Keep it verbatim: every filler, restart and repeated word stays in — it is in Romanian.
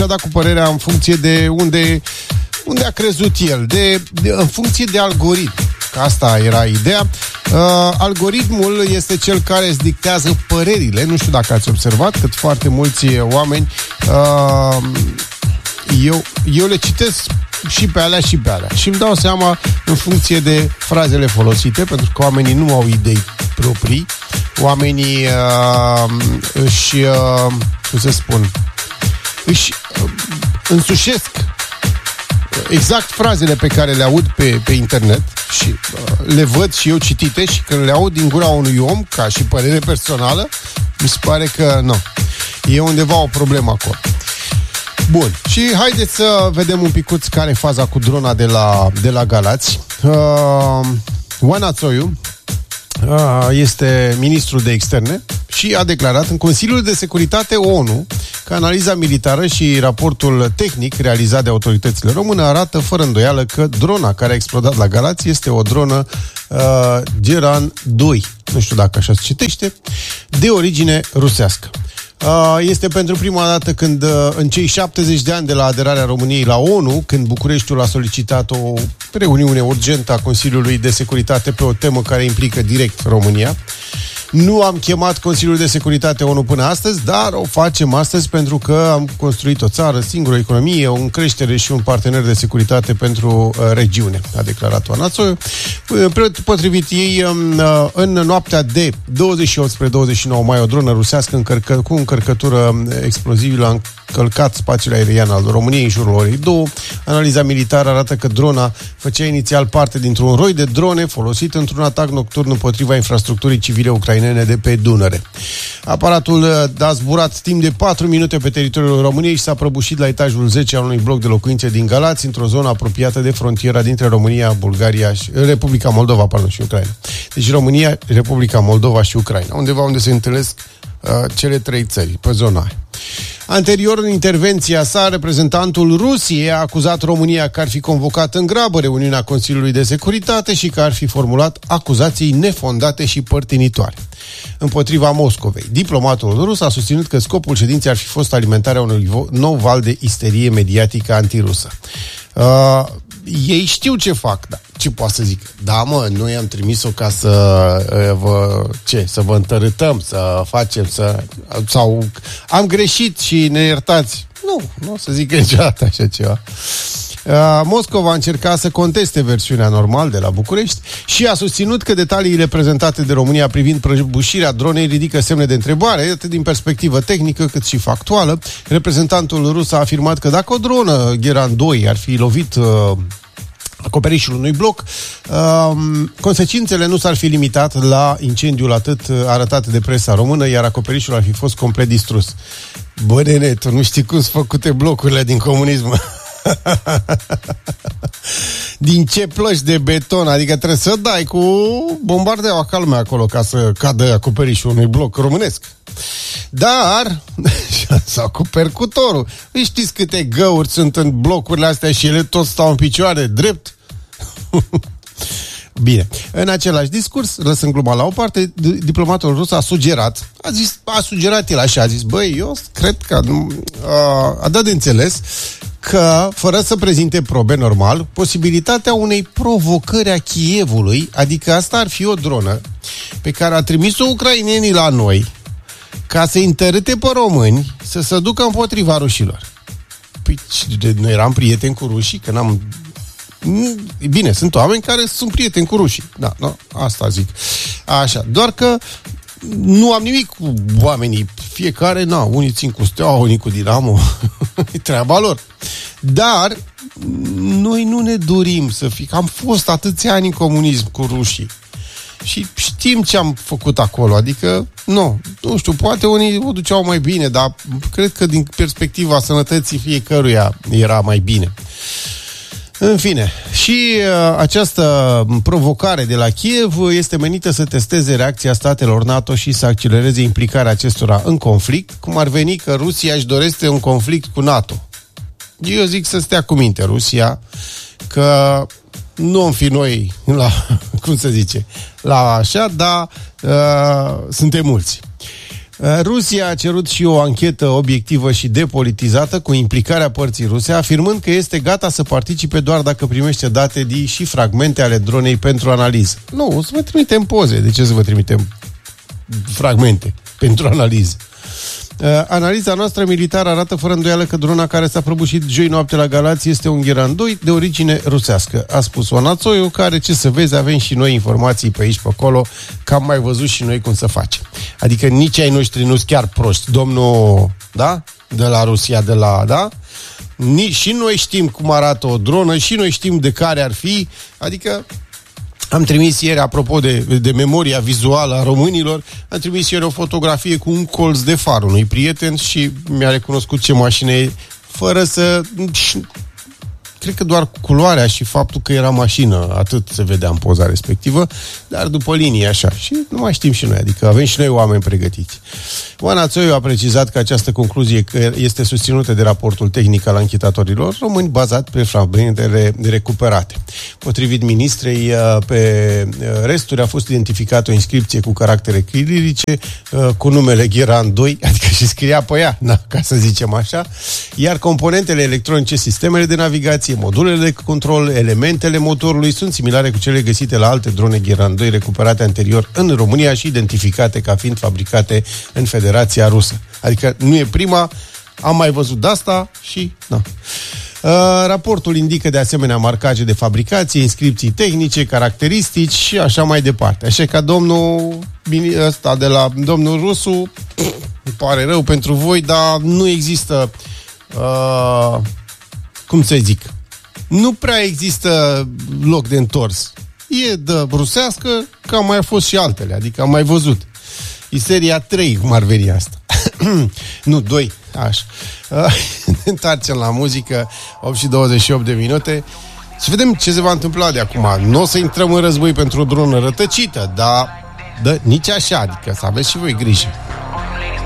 și-a dat cu părerea în funcție de unde, unde a crezut el, de, de, în funcție de algoritm. Că asta era ideea. Uh, algoritmul este cel care îți dictează părerile. Nu știu dacă ați observat, cât foarte mulți oameni uh, eu, eu le citesc și pe alea și pe alea. Și îmi dau seama în funcție de frazele folosite, pentru că oamenii nu au idei proprii. Oamenii uh, își, uh, cum să spun, își uh, însușesc exact frazele pe care le aud pe, pe internet și uh, le văd și eu citite și când le aud din gura unui om, ca și părere personală, mi se pare că nu. E undeva o problemă acolo. Bun, și haideți să vedem un picuț care e faza cu drona de la, de la Galați. Uh, Oana Țoiu uh, este ministrul de externe și a declarat în Consiliul de Securitate ONU că analiza militară și raportul tehnic realizat de autoritățile române arată fără îndoială că drona care a explodat la Galați este o dronă uh, Geran doi, nu știu dacă așa se citește, de origine rusească. Este pentru prima dată când, în cei șaptezeci de ani de la aderarea României la ONU, când Bucureștiul a solicitat o reuniune urgentă a Consiliului de Securitate pe o temă care implică direct România. Nu am chemat Consiliul de Securitate ONU până astăzi, dar o facem astăzi pentru că am construit o țară singură, o economie, o creștere și un partener de securitate pentru uh, regiune, a declarat Oana Țoiu. Potrivit ei, uh, în noaptea de douăzeci și opt spre douăzeci și nouă mai, o dronă rusească încărcă, cu încărcătură explozibilă a încălcat spațiul aerian al României în jurul orei două. Analiza militară arată că drona făcea inițial parte dintr-un roi de drone folosit într-un atac nocturn împotriva infrastructurii civile ucrainene de pe Dunăre. Aparatul a zburat timp de patru minute pe teritoriul României și s-a prăbușit la etajul zece al unui bloc de locuințe din Galați, într-o zonă apropiată de frontiera dintre România, Bulgaria și Republica Moldova, pardon, și Ucraina. Deci România, Republica Moldova și Ucraina, undeva unde se întâlnesc uh, cele trei țări, pe zona aia. Anterior, în intervenția sa, reprezentantul Rusiei a acuzat România că ar fi convocat în grabă reuniunea Consiliului de Securitate și că ar fi formulat acuzații nefondate și părtinitoare împotriva Moscovei. Diplomatul rus a susținut că scopul ședinței ar fi fost alimentarea unui nou val de isterie mediatică antirusă. Uh, ei știu ce fac, da. Ce poate să zic? Da, mă, noi am trimis-o ca să uh, vă, ce, să vă întărâtăm, să facem, să, sau am greșit și ne iertați. Nu, nu o să zic niciodată așa ceva. Uh, Moscova a încercat să conteste versiunea normal de la București și a susținut că detaliile prezentate de România privind prăbușirea dronei ridică semne de întrebare, atât din perspectivă tehnică cât și factuală. Reprezentantul rus a afirmat că dacă o dronă Geran doi ar fi lovit uh, acoperișul unui bloc, uh, consecințele nu s-ar fi limitat la incendiul atât arătat de presa română, iar acoperișul ar fi fost complet distrus. Bă, nene, tu nu știi cum sunt făcute blocurile din comunism. Din ce plăci de beton, adică trebuie să dai cu bombardeaua calme acolo ca să cadă acoperișul unui bloc românesc. Dar sau cu percutorul. Știți câte găuri sunt în blocurile astea și ele tot stau în picioare drept? Bine, în același discurs, lăsând gluma la o parte, diplomatul rus a sugerat, a zis, a sugerat el așa, a zis, băi, eu cred că a, a dat de înțeles că, fără să prezinte probe normal, posibilitatea unei provocări a Kievului, adică asta ar fi o dronă pe care a trimis-o ucrainenii la noi ca să întărâte pe români să se ducă împotriva rușilor. Păi, noi eram prieteni cu rușii, că n-am... Bine, sunt oameni care sunt prieteni cu rușii. Da, da, asta zic. Așa, doar că nu am nimic cu oamenii. Fiecare, na, unii țin cu Steaua, unii cu Dinamo. E treaba lor. Dar noi nu ne dorim să fim. Am fost atâția ani în comunism cu rușii. Și știm ce am făcut acolo. Adică, nu, nu știu, poate unii o duceau mai bine, dar cred că din perspectiva sănătății fiecăruia era mai bine. În fine, și uh, această provocare de la Kiev este menită să testeze reacția statelor NATO și să accelereze implicarea acestora în conflict, cum ar veni că Rusia își dorește un conflict cu NATO. Eu zic să stea cu minte Rusia, că nu am fi noi la, cum se zice, la așa, dar uh, suntem mulți. Rusia a cerut și o anchetă obiectivă și depolitizată cu implicarea părții ruse, afirmând că este gata să participe doar dacă primește date și fragmente ale dronei pentru analiză. Nu, o să vă trimitem poze. De ce să vă trimitem fragmente pentru analiză? Uh, analiza noastră militară arată fără îndoială că drona care s-a prăbușit joi noapte la Galați este un Gheran doi de origine rusească, a spus Oana Țoiu, care, ce să vezi, avem și noi informații pe aici, pe acolo, că am mai văzut și noi cum să facem. Adică nici ai noștri nu-s chiar proști, domnul, da? De la Rusia, de la, da? Ni, și noi știm cum arată o dronă, și noi știm de care ar fi, adică am trimis ieri, apropo de, de memoria vizuală a românilor, am trimis ieri o fotografie cu un colț de far unui prieten și mi-a recunoscut ce mașină e, fără să... Cred că doar culoarea și faptul că era mașină, atât se vedea în poza respectivă, dar după linie așa. Și nu mai știm și noi, adică avem și noi oameni pregătiți. Oana Țoiu a precizat că această concluzie este susținută de raportul tehnic al anchetatorilor români bazat pe fragmentele recuperate. Potrivit ministrei, pe resturi a fost identificată o inscripție cu caractere chirilice cu numele Gheran doi, adică și scria pe ea, na, ca să zicem așa, iar componentele electronice, sistemele de navigație, modulele de control, elementele motorului sunt similare cu cele găsite la alte drone Gheran doi recuperate anterior în România și identificate ca fiind fabricate în Federația Rusă. Adică nu e prima, am mai văzut de asta și... Na. Uh, raportul indică de asemenea marcaje de fabricație, inscripții tehnice, caracteristici și așa mai departe. Așa că domnul ăsta de la domnul Rusu, îmi pare rău pentru voi, dar nu există uh, cum să zic, nu prea există loc de întors. E de rusească, că am mai fost și altele, adică am mai văzut. E seria trei, cum ar veni asta. Nu, doi, așa. Ne întoarcem la muzică, opt și douăzeci și opt de minute. Și vedem ce se va întâmpla de acum. Nu o să intrăm în război pentru o dronă rătăcită, dar dă, nici așa, adică să aveți și voi grijă.